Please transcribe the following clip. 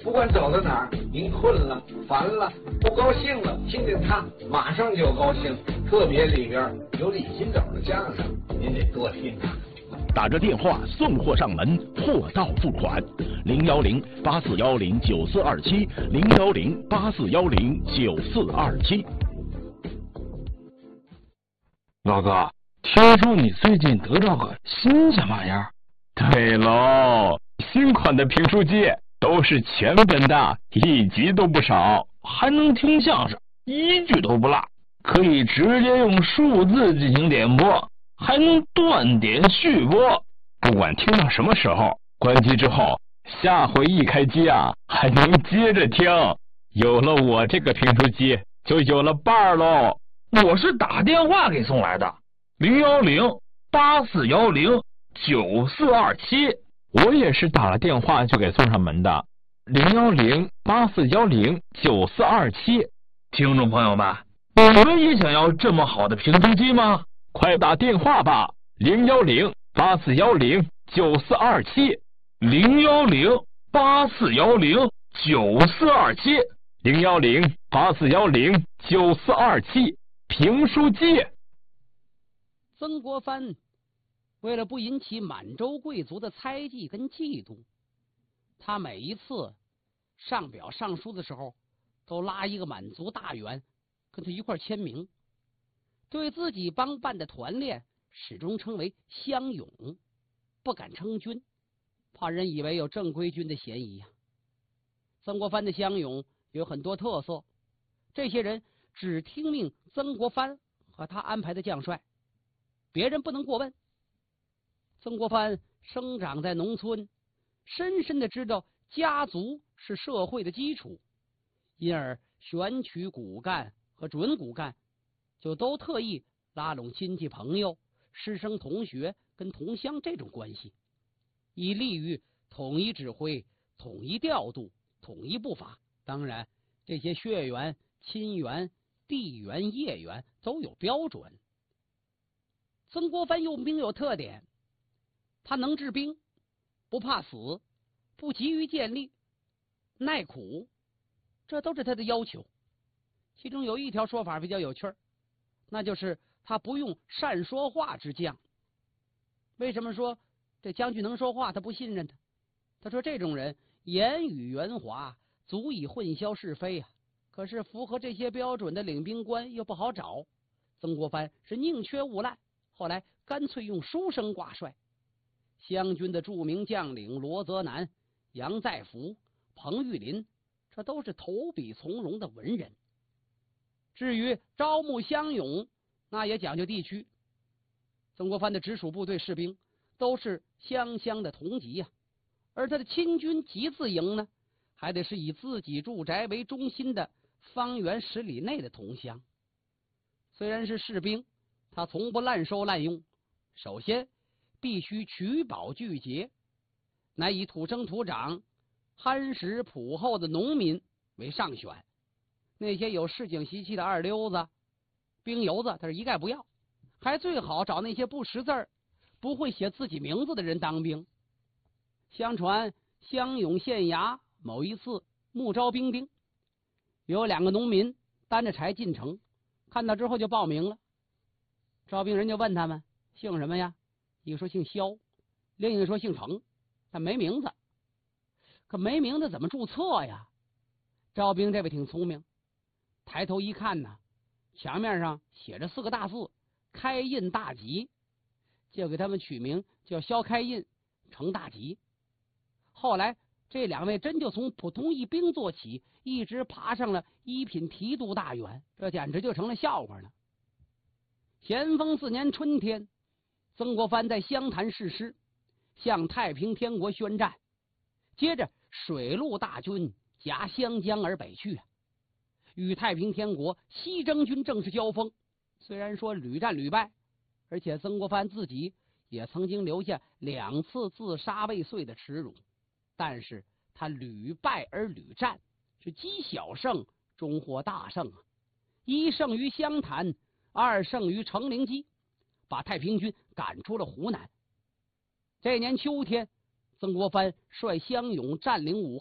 不管走到哪儿，您困了、烦了、不高兴了，听听他，马上就高兴。特别里边有李金斗的相声，您得多听啊。 打着电话送货上门，货到付款，010-8410-9427，010-8410-9427。 老哥，听说你最近得到个新什么玩意儿？ 对喽，新款的评书机都是全本的，一集都不少， 还能听相声，一句都不落，可以直接用数字进行点播，还能断点续播， 不管听到什么时候，关机之后，下回一开机啊，还能接着听。有了我这个评书机，就有了伴儿喽。 我是打电话给送来的，010-8410-9427。 我也是打了电话就给送上门的，010-8410-9427。 听众朋友们，你们也想要这么好的评书机吗？ 快打电话吧，010-8410-9427，010-8410-9427，评书机。 曾国藩为了不引起满洲贵族的猜忌跟嫉妒，他每一次上表上书的时候，都拉一个满族大员跟他一块签名，对自己帮办的团练始终称为乡勇，不敢称军，怕人以为有正规军的嫌疑呀。曾国藩的乡勇有很多特色，这些人只听命曾国藩和他安排的将帅，别人不能过问。曾国藩生长在农村，深深的知道家族是社会的基础，因而选取骨干和准骨干就都特意拉拢亲戚朋友、师生同学跟同乡这种关系，以利于统一指挥、统一调度、统一步伐。当然，这些血缘、亲缘、地缘、业缘都有标准。曾国藩用兵有特点，他能治兵，不怕死，不急于建立，耐苦，这都是他的要求。其中有一条说法比较有趣儿，那就是他不用善说话之将。为什么说这将军能说话，他不信任他？他说这种人言语圆滑，足以混淆是非啊。可是符合这些标准的领兵官又不好找，曾国藩是宁缺毋滥，后来干脆用书生挂帅。湘军的著名将领罗泽南、杨再福、彭玉麟，这都是投笔从戎的文人。至于招募乡勇，那也讲究地区。曾国藩的直属部队士兵都是乡乡的同级呀，而他的亲军集字营呢，还得是以自己住宅为中心的方圆10里内的同乡。虽然是士兵，他从不滥收滥用，首先必须取保具节，乃以土生土长、憨实朴厚的农民为上选，那些有市井习气的二流子、兵油子，他是一概不要，还最好找那些不识字儿、不会写自己名字的人当兵。相传湘勇县衙某一次募招兵丁，有2个农民担着柴进城，看到之后就报名了。招兵人就问他们姓什么呀？一个说姓肖，另一个说姓程，但没名字。可没名字怎么注册呀？招兵这位挺聪明，抬头一看呢，墙面上写着4个大字开印大吉，就给他们取名叫肖开印、程大吉。后来这2位真就从普通一兵做起，一直爬上了1品提督大员，这简直就成了笑话了。咸丰4年春天，曾国藩在湘潭誓师，向太平天国宣战，接着水陆大军夹湘江而北去，与太平天国西征军正式交锋。虽然说屡战屡败，而且曾国藩自己也曾经留下2次自杀未遂的耻辱，但是他屡败而屡战，是积小胜终获大胜啊！1胜于湘潭，2胜于程灵基，把太平军赶出了湖南。这年秋天，曾国藩率湘勇占领武